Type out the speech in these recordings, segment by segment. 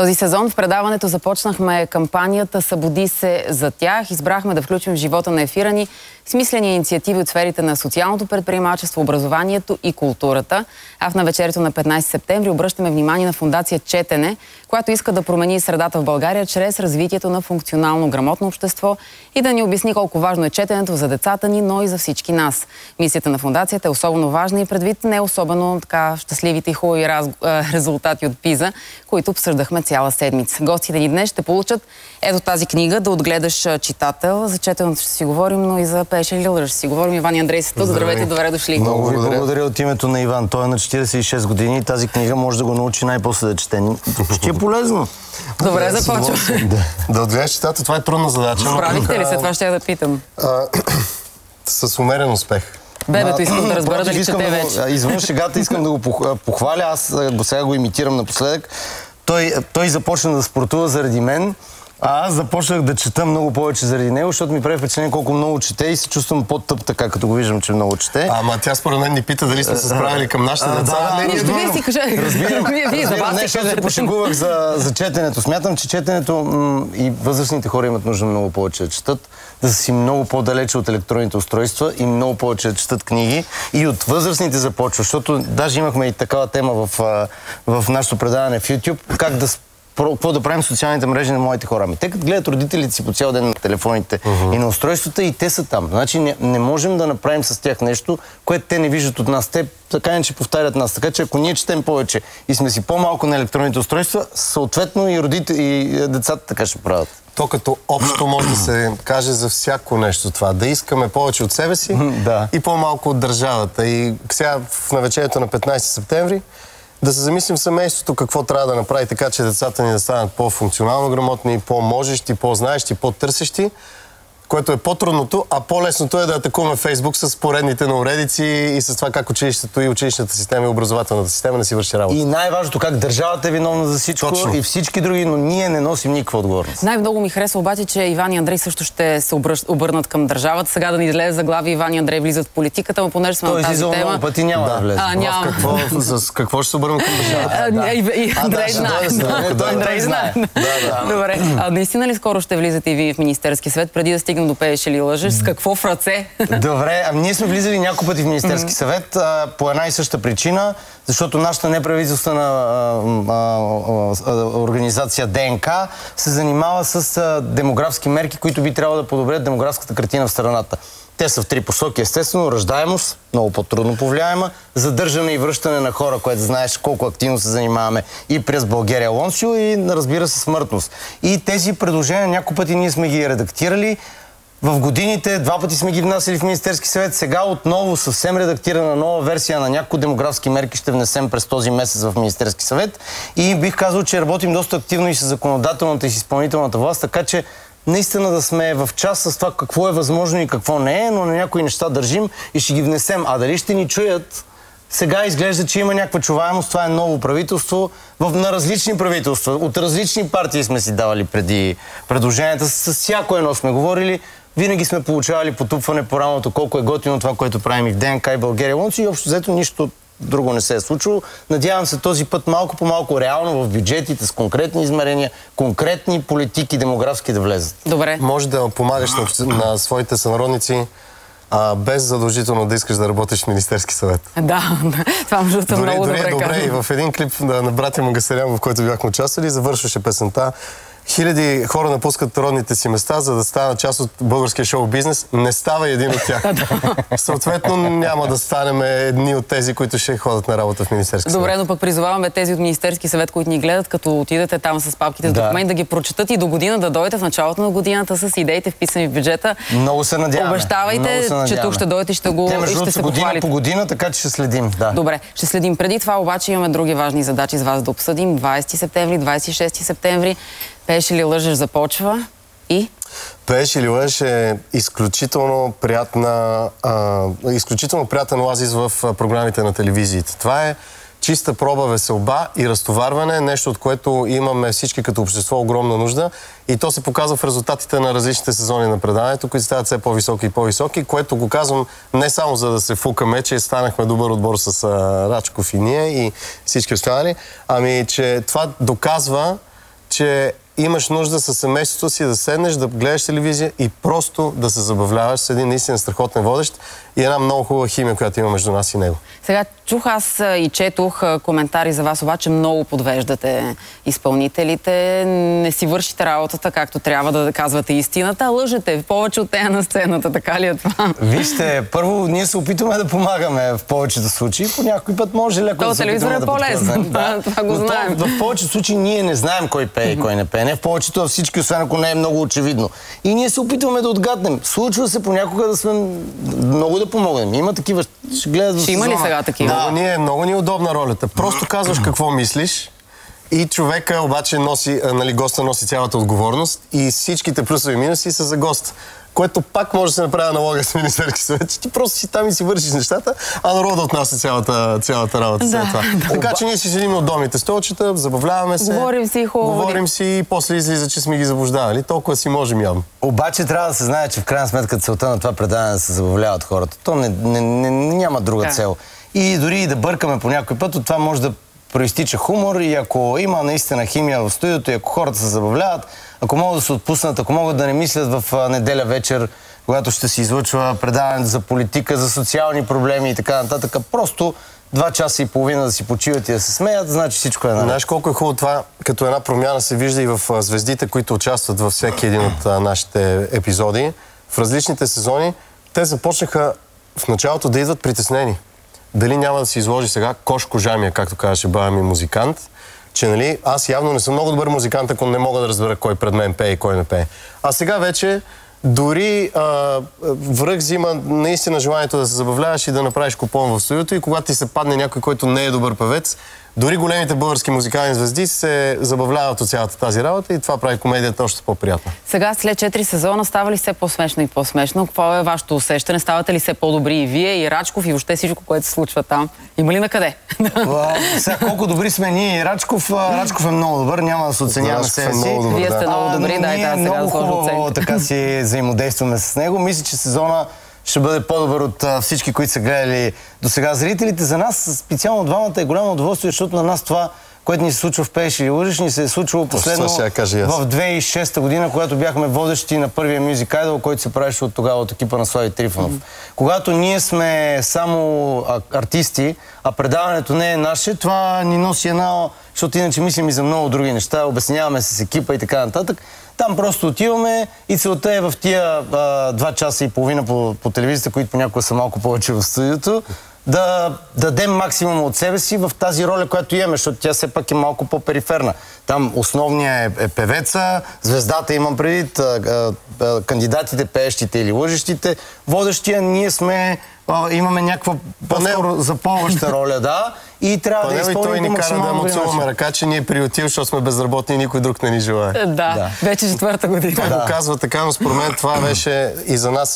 Този сезон в предаването започнахме кампанията "Събуди се за тях". Избрахме да включим в живота на ефира ни смислени инициативи от сферите на социалното предприемачество, образованието и културата. А в навечерието на 15 септември обръщаме внимание на фондация Четене, която иска да промени средата в България чрез развитието на функционално грамотно общество и да ни обясни колко важно е четенето за децата ни, но и за всички нас. Мисията на фондацията е особено важна и предвид не особено така щастливите и хубави резултати от ПИЗа, които обсъждахме цяла седмица. Гостите ни днес ще получат ето тази книга "Да отгледаш читател". За четенето ще си говорим, но и за "Пееш или лъжеш" ще си говорим. Иван и Андрей са тук. Здравейте, добре дошли. Много ви благодаря от името на Иван. Той е на 46 години и тази книга може да го научи най-после да чете. Ще е полезно. Добре, започваме. Да отгледаш читател, това е трудна задача. Справихте ли се? Това ще я да питам. С умерен успех. Бебето искам да разбера дали чете вече. Извън шегата искам да го похваля. Аз сега го имитирам напоследък. Той започна да спортува заради мен, а аз започнах да чета много повече заради него, защото ми прави впечатление колко много чете и се чувствам по-тъп така, като го виждам, че много чете. Ама тя според мен ни пита дали сме се справили към нашите деца. Вие си кажете. Разбирам. Не, защото се пошегувах за четенето. Смятам, че четенето и възрастните хора имат нужда много повече да четат, да са си много по-далече от електронните устройства и много повече да четат книги. И от възрастните започва, защото даже имахме и такава тема в нашото предаване в YouTube, как какво да правим социалните мрежи на моите хора. Те като гледат родителите си по цял ден на телефоните и на устройствата, и те са там. Значи не можем да направим с тях нещо, което те не виждат от нас. Те така не че повтарят нас. Така че ако ние четем повече и сме си по-малко на електронните устройства, съответно и родители и децата така ще правят. То като общо може да се каже за всяко нещо това. Да искаме повече от себе си и по-малко от държавата. И сега в навечерието на 15 септември да се замислим в семейството какво трябва да направи така, че децата ни да станат по-функционално грамотни, по-можещи, по-знаещи, по-търсещи, което е по-трудното, а по-лесното е да атакуваме Фейсбук с поредните на уредици и с това как училището и училищната система и образователната система не си върши работа. И най-важното, как държавата е виновна за всичко. Точно. И всички други, но ние не носим никаква отговорност. Най-много ми харесва обаче, че Иван и Андрей също ще се обърнат към държавата. Сега да ни излезе заглавие "Иван и Андрей влизат в политиката", но понеже сме на тази тема... Много пъти няма да влезе. С какво ще се обърнем към държавата? Андрей знае. Андрей знае. Добре. Наистина ли скоро ще влизате и вие в Министерски съвет, преди да стигнем до "Пееш или лъжеш"? С какво в ръце? Добре, ние сме влизали няколко пъти в Министерски съвет по една и съща причина, защото нашата неправителствена организация ДНК се занимава с демографски мерки, които би трябвало да подобрят демографската картина в страната. Те са в три посоки. Естествено, раждаемост, много по-трудно повлияема, задържане и връщане на хора, което знаеш колко активно се занимаваме и през България Лонсио, и разбира се смъртност. И тези предложения няколко пъти ние сме ги редактирали. В годините 2 пъти сме ги внасяли в Министерски съвет. Сега отново съвсем редактирана нова версия на няколко демографски мерки ще внесем през този месец в Министерски съвет. И бих казал, че работим доста активно и с законодателната и с изпълнителната власт, така че наистина да сме в час с това какво е възможно и какво не е, но на някои неща държим и ще ги внесем. А дали ще ни чуят? Сега изглежда, че има някаква чуваемост. Това е ново правителство. На различни правителства, от различни партии сме си давали преди предложенията. С всяко едно сме говорили. Винаги сме получавали потупване по рамото, колко е готино това, което правим и в ДНК и България Лонсио, и общо взето нищо друго не се е случило. Надявам се този път малко по малко реално в бюджетите с конкретни измерения, конкретни политики демографски да влезат. Добре. Може да помагаш на своите сънародници, без задължително да искаш да работиш в Министерски съвет. Да, това може да много добре казвам. Добре, и в един клип на братя Магаселян, в който бяхме участвали, завършваше песента: "Хиляди хора напускат родните си места, за да станат част от българския шоу-бизнес. Не става един от тях." Съответно, няма да станем едни от тези, които ще ходят на работа в Министерски съвет. Добре, но пък призоваваме тези от Министерски съвет, които ни гледат, като отидете там с папките с документи, да ги прочетат и до година да дойдете в началото на годината с идеите вписани в бюджета. Много се надяваме. Обещавайте, че тук ще дойдете и ще го се година похвалите. по година, така че ще следим. Да. Добре, ще следим. Преди това обаче имаме други важни задачи с вас да обсъдим. 20 септември, 26 септември. "Пееш или лъжеш" започва и... "Пееш или лъжеш" е изключително приятен оазис в програмите на телевизиите. Това е чиста проба веселба и разтоварване, нещо от което имаме всички като общество огромна нужда, и то се показва в резултатите на различните сезони на предаването, които стават все по-високи и по-високи, което го казвам не само за да се фукаме, че станахме добър отбор с Рачков и ние и всички останали, ами че това доказва, че имаш нужда със семейството си да седнеш, да гледаш телевизия и просто да се забавляваш с един наистина страхотен водещ и една много хубава химия, която има между нас и него. Сега чух аз и четох коментари за вас, обаче много подвеждате изпълнителите. Не си вършите работата както трябва да казвате истината, а лъжете повече от тея на сцената. Така ли е това? Вижте, първо ние се опитваме да помагаме в повечето случаи. По някой път може леко да се опитваме да подхвърнем. Това го знаем. В повечето случаи ние не знаем кой пее и кой не пее. Не в повечето, а всички, освен ако не е много очевидно. И ние се опитваме да отгаднем. Случва се понякога да сме много да помогнем. Има такива. Ще гледат в сезона. Има ли сега такива? Да, много ни е удобна ролята. Просто казваш какво мислиш и човека обаче носи, госта носи цялата отговорност и всичките плюсови и минуси са за гост. Което пак може да се направи аналогия с Министерски съвет, че ти просто си там и си вършиш нещата, а народа отнася цялата работа след това. Така че ние си седим от долните столчета, забавляваме се. Говорим си хубаво. Говорим си и после излиза, че сме ги заблуждавали. Толкова си можем явно. Обаче трябва да се знае, че в крайна сметка целта на това предаване е да се забавляват хората. То няма друга цел. И дори и да бъркаме по някой път, от това може да проистича хумор и ако има наистина химия в студиото и ако хората се забавляват, ако могат да се отпуснат, ако могат да не мислят в неделя вечер, когато ще се излъчва предаване за политика, за социални проблеми и така нататък, просто 2 часа и половина да си почиват и да се смеят, значи всичко е наред. Знаеш колко е хубаво това, като една промяна се вижда и в звездите, които участват във всеки един от нашите епизоди. В различните сезони те започнаха в началото да идват притеснени. Дали няма да се изложи сега Кошко Жамия, както казваше баба ми, музикант, че нали, аз явно не съм много добър музикант, ако не мога да разбера кой пред мен пее и кой не пее. А сега вече дори връх взима наистина желанието да се забавляваш и да направиш купон в студиото и когато ти се падне някой, който не е добър певец, дори големите български музикални звезди се забавляват от цялата тази работа и това прави комедията още по-приятна. Сега, след 4 сезона, става ли все по-смешно и по-смешно? Какво е вашето усещане? Ставате ли все по-добри и вие, и Рачков, и въобще всичко, което се случва там? Има ли на къде? Сега колко добри сме ние и Рачков. Рачков е много добър, няма да се оценяваме себе си. Вие сте много добри, дайте аз сега да сложа оценка. Така си взаимодействаме с него. Мисля, че сезона ще бъде по-добър от всички, които са гледали до сега зрителите. За нас, специално двамата, е голямо удоволствие, защото на нас това, което ни се случва в Пееш или лъжеш, ни се е случвало последно в 2006 година, когато бяхме водещи на първия Music Idol, който се правеше от тогава от екипа на Слави Трифонов. Когато ние сме само артисти, а предаването не е наше, това ни носи една, защото иначе мислим и за много други неща, обясняваме се с екипа и така нататък. Там просто отиваме и целта е в тия 2 часа и половина по телевизията, които понякога са малко повече в студиото, да дадем максимум от себе си в тази роля, която имаме, защото тя все пак е малко по-периферна. Там основният е певеца, звездата имам предвид, кандидатите, пеещите или лъжещите. Водещия ние имаме някаква по-скоро запълваща роля, да. И трябва да изпълним той ни кара да емоционуваме ръка, че ние приютил, защото сме безработни и никой друг не ни желае. Да, вече 4-та година. Той го казва така, но според мен това беше и за нас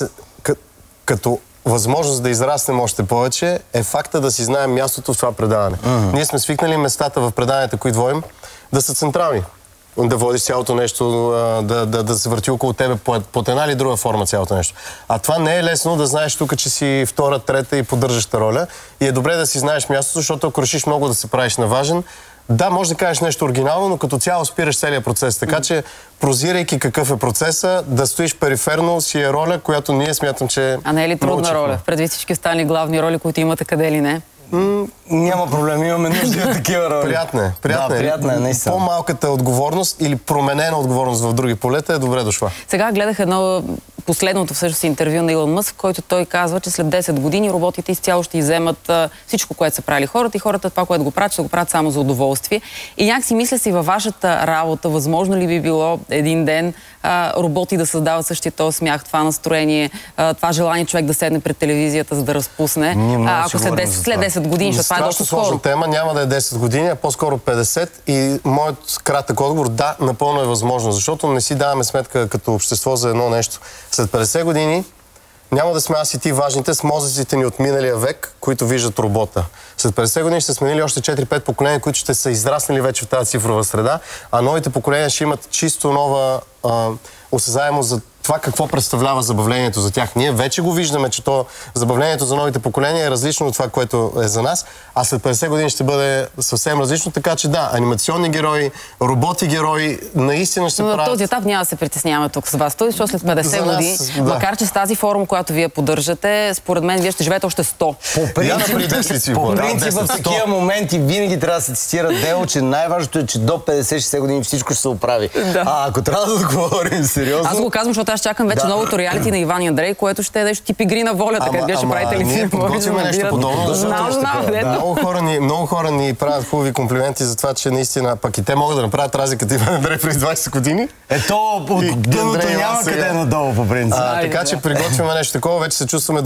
като възможност да израснем още повече, е факта да си знаем мястото в това предаване. Ние сме свикнали местата в преданията, които водим, да са централни. Да водиш цялото нещо, да се върти около тебе под една или друга форма цялото нещо. А това не е лесно да знаеш тук, че си втора, трета и поддържаща роля. И е добре да си знаеш мястото, защото ако решиш много да се правиш на важен, да, може да кажеш нещо оригинално, но като цяло спираш целият процес. Така че, прозирайки какъв е процеса, да стоиш периферно си е роля, която ние смятам, че А не е ли трудна роля? Предвид всички останали главни роли, които имате къде ли не? Няма проблем, имаме нужда от такива роли. Приятна е, наистина. По-малката отговорност или променена отговорност в други полета е добре дошла. Сега гледах едно последното всъщност интервю на Илон Мъск, в който той казва, че след 10 години роботите изцяло ще изземат всичко, което са правили хората и хората това, което го правят, ще го правят само за удоволствие. И някакси мисля си във вашата работа, възможно ли би било един ден роботи да създават същия този смях, това настроение, това желание човек да седне пред телевизията, за да разпусне. Ако след 10 години, защото това е доста скоро. Сложна тема, няма да е 10 години, а по-скоро 50. И моят кратък отговор, да, напълно е възможно, защото не си даваме сметка като общество за едно нещо. След 50 години няма да сме аз и ти важните с мозъците ни от миналия век, които виждат робота. След 50 години ще сменили още 4-5 поколения, които ще са израснали вече в тази цифрова среда, а новите поколения ще имат чисто нова осезаемост за това какво представлява забавлението за тях. Ние вече го виждаме, че то забавлението за новите поколения е различно от това, което е за нас, а след 50 години ще бъде съвсем различно, така че да, анимационни герои, роботи герои, наистина ще правят... На този етап няма да се притесняваме тук с вас, защото след 50 години, макар че с тази форма, която вие поддържате, според мен вие ще живеете още 100. По принцип, в такива моменти винаги трябва да се цитира дело, че най-важното е, че до 50-60 години всичко ще се оправи. А ако трябва да говорим сериозно... Аз го казвам, защото аз чакам вече новото реалити на Иван и Андрей, което ще е нещо тип Игри на волята, където вие ще правите ли ние подготвяме нещо подобно, много хора ни правят хубави комплименти за това, че наистина пък и те могат да направят разликата Иван и Андрей преди 20 години. Ето, дъното няма къде надолу по принцип. Така че приготвяме нещо такова, вече се чувстваме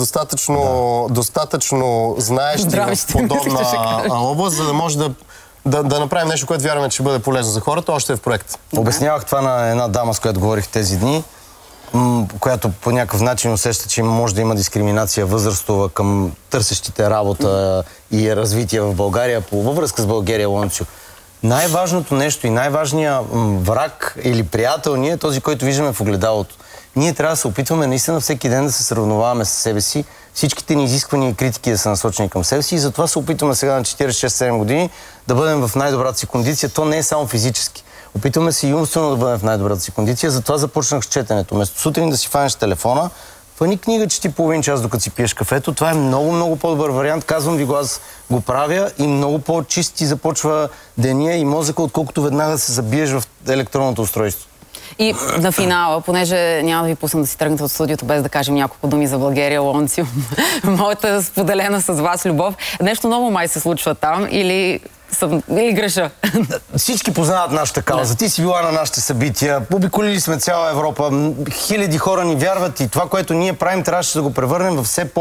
достатъчно знаещи в подобна област, за да може да направим нещо, което вярваме, че ще бъде полезно за хората, още е в проект. Обяснявах това на една дама, с която говорих тези дни, която по някакъв начин усеща, че може да има дискриминация възрастова към търсещите работа и развитие в България във връзка с България Лонцио. Най-важното нещо и най-важният враг или приятел ни е този, който виждаме в огледалото. Ние трябва да се опитваме наистина всеки ден да се сравноваваме с себе си, всичките ни изисквания и критики да са насочени към себе си и затова се опитваме сега на 46-7 години да бъдем в най-добрата си кондиция. То не е само физически. Опитваме се и умствено да бъдем в най-добрата си кондиция, затова започнах с четенето. Вместо сутрин да си фанеш телефона, фани книга, чети половин час докато си пиеш кафето. Това е много по-добър вариант. Казвам ви го, аз го правя и много по-чист ти започва деня и мозъка, отколкото веднага да се забиеш в електронното устройство. И на финала, понеже няма да ви пусна да си тръгнете от студиото без да кажем няколко думи за България Лонцио, моята споделена с вас любов, нещо ново май се случва там или греша? Всички познават нашата кауза. Ти си била на нашите събития. Обиколили сме цяла Европа. Хиляди хора ни вярват и това, което ние правим, трябваше да го превърнем в все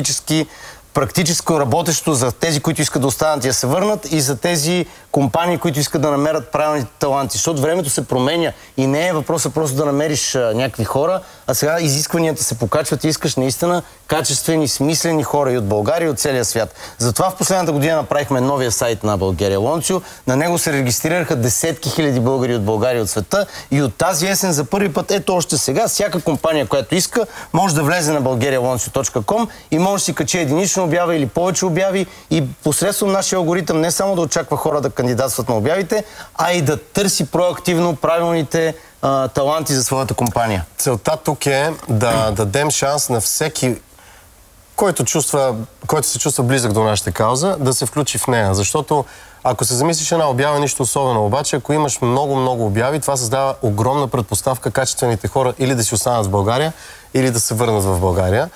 практическо работещо за тези, които искат да останат и да се върнат и за тези компании, които искат да намерят правилните таланти. Защото времето се променя и не е въпросът просто да намериш някакви хора, а сега изискванията се покачват и искаш наистина качествени, смислени хора и от България, и от целия свят. Затова в последната година направихме новия сайт на България Лонцио. На него се регистрираха десетки хиляди българи от България и от света и от тази есен за първи път, ето още сега, всяка компания, която иска, може да влезе на bulgarialoncio.com и може да си качи единична обява или повече обяви и посредством нашия алгоритъм не само да очаква хора да кандидатстват на обявите, а и да търси проактивно правилните таланти за своята компания. Целта тук е да дадем шанс на всеки, който се чувства близък до нашата кауза, да се включи в нея. Защото ако се замислиш една обява, нищо особено. Обаче, ако имаш много обяви, това създава огромна предпоставка качествените хора или да си останат в България, или да се върнат в България.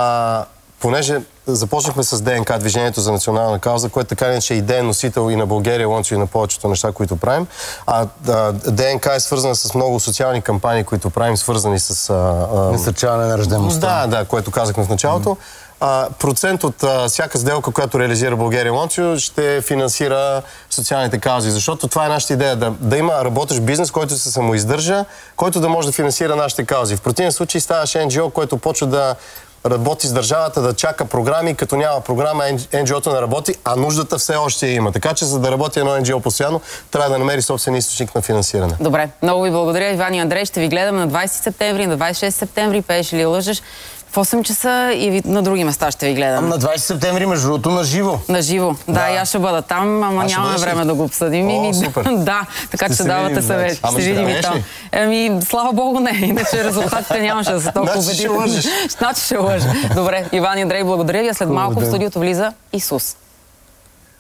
Понеже започнахме с ДНК, Движението за национална кауза, което така не е идеен носител и на България Лонцио и на повечето неща, които правим. ДНК е свързана с много социални кампании, които правим, свързани с... насърчаване на раждаемостта. Да, което казахме в началото. Процент от всяка сделка, която реализира България Лонцио, ще финансира социалните каузи. Защото това е нашата идея. Да има работещ бизнес, който се самоиздържа, който да може да финансира нашите каузи. В противен случай ставаш НГО, който почва да работи с държавата, да чака програми, като няма програма, НГО-то не работи, а нуждата все още има. Така че, за да работи едно НГО постоянно, трябва да намери собствен източник на финансиране. Добре, много ви благодаря, Иван и Андрей. Ще ви гледаме на 20 септември, на 26 септември, пееш или лъжеш. В 8 часа и на други места ще ви гледам. На 20 септември, между другото, на живо. На живо. Да, и аз ще бъда там, ама нямаме време да го обсъдим. Супер. Да, така че давате съвет. Ще видим и там. Слава Богу, не. Иначе резултатите нямаше да са толкова убедителни. Значи ще лъжа. Добре, Иван и Андрей, благодаря ви. След малко в студиото влиза Исус.